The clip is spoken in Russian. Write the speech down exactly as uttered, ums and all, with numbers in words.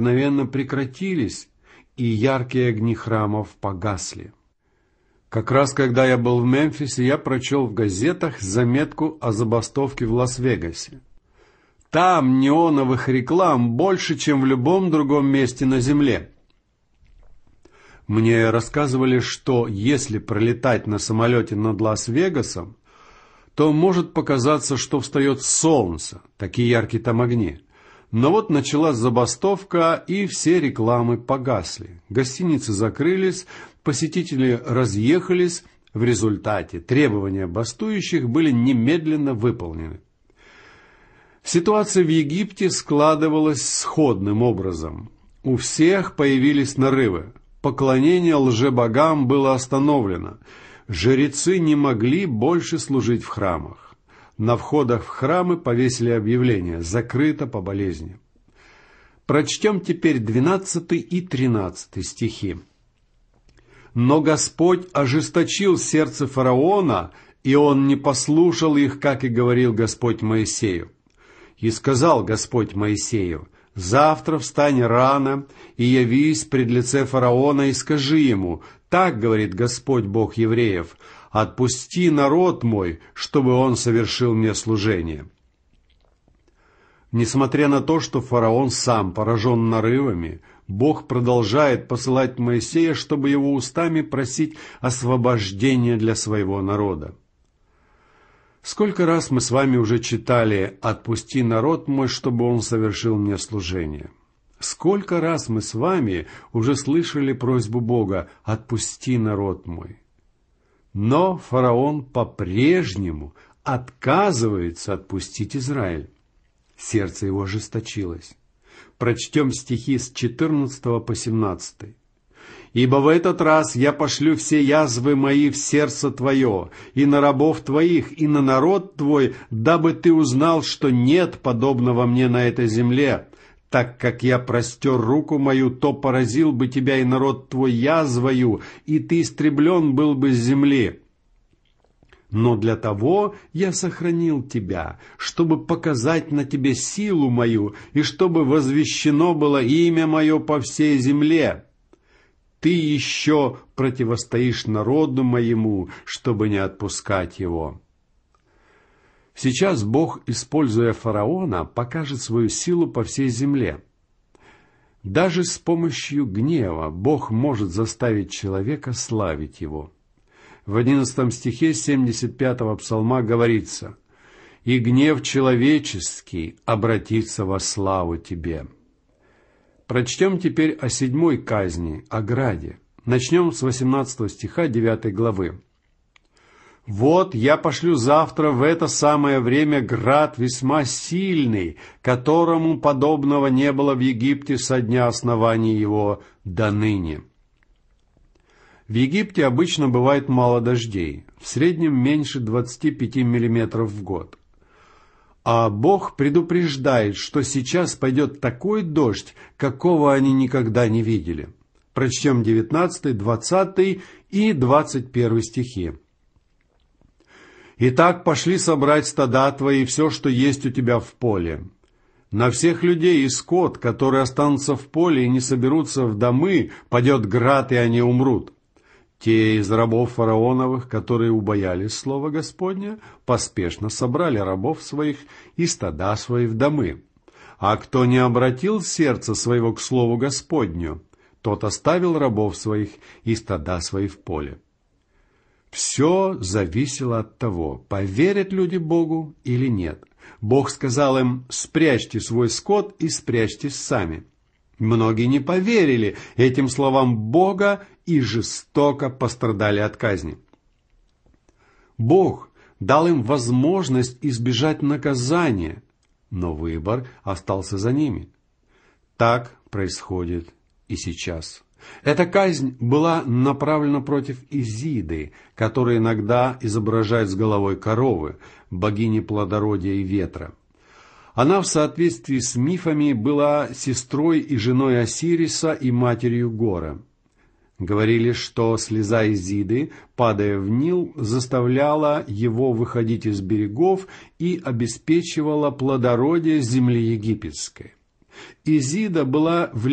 мгновенно прекратились, и яркие огни храмов погасли. Как раз когда я был в Мемфисе, я прочел в газетах заметку о забастовке в Лас-Вегасе. Там неоновых реклам больше, чем в любом другом месте на земле. Мне рассказывали, что если пролетать на самолете над Лас-Вегасом, то может показаться, что встает солнце, такие яркие там огни. Но вот началась забастовка, и все рекламы погасли. Гостиницы закрылись, посетители разъехались. В результате требования бастующих были немедленно выполнены. Ситуация в Египте складывалась сходным образом. У всех появились нарывы. Поклонение лжебогам было остановлено. Жрецы не могли больше служить в храмах. На входах в храмы повесили объявление «Закрыто по болезни». Прочтем теперь двенадцатый и тринадцатый стихи. «Но Господь ожесточил сердце фараона, и он не послушал их, как и говорил Господь Моисею. И сказал Господь Моисею: завтра встань рано и явись пред лице фараона и скажи ему: так говорит Господь Бог евреев: отпусти народ мой, чтобы он совершил мне служение». Несмотря на то, что фараон сам поражен нарывами, Бог продолжает посылать Моисея, чтобы его устами просить освобождения для своего народа. Сколько раз мы с вами уже читали «Отпусти народ мой, чтобы он совершил мне служение». Сколько раз мы с вами уже слышали просьбу Бога «Отпусти народ мой». Но фараон по-прежнему отказывается отпустить Израиль. Сердце его ожесточилось. Прочтем стихи с четырнадцатого по семнадцатый. «Ибо в этот раз я пошлю все язвы мои в сердце твое, и на рабов твоих, и на народ твой, дабы ты узнал, что нет подобного мне на этой земле. Так как я простер руку мою, то поразил бы тебя и народ твой язвою, и ты истреблен был бы с земли. Но для того я сохранил тебя, чтобы показать на тебе силу мою, и чтобы возвещено было имя мое по всей земле. Ты еще противостоишь народу моему, чтобы не отпускать его». Сейчас Бог, используя фараона, покажет свою силу по всей земле. Даже с помощью гнева Бог может заставить человека славить его. В одиннадцатом стихе семьдесят пятого псалма говорится: «И гнев человеческий обратится во славу тебе». Прочтем теперь о седьмой казни, о граде. Начнем с восемнадцатого стиха девятой главы. «Вот я пошлю завтра в это самое время град весьма сильный, которому подобного не было в Египте со дня основания его до ныне». В Египте обычно бывает мало дождей, в среднем меньше двадцати пяти миллиметров в год. А Бог предупреждает, что сейчас пойдет такой дождь, какого они никогда не видели. Прочтем девятнадцатый, двадцатый и двадцать первый стихи. «Итак, пошли собрать стада твои и все, что есть у тебя в поле. На всех людей и скот, которые останутся в поле и не соберутся в домы, падет град, и они умрут. Те из рабов фараоновых, которые убоялись слова Господня, поспешно собрали рабов своих и стада свои в домы. А кто не обратил сердце своего к слову Господню, тот оставил рабов своих и стада свои в поле». Все зависело от того, поверят люди Богу или нет. Бог сказал им: «Спрячьте свой скот и спрячьтесь сами». Многие не поверили этим словам Бога и жестоко пострадали от казни. Бог дал им возможность избежать наказания, но выбор остался за ними. Так происходит и сейчас. Эта казнь была направлена против Изиды, которая иногда изображает с головой коровы, богини плодородия и ветра. Она в соответствии с мифами была сестрой и женой Осириса и матерью Гора. Говорили, что слеза Изиды, падая в Нил, заставляла его выходить из берегов и обеспечивала плодородие земли египетской. Изида была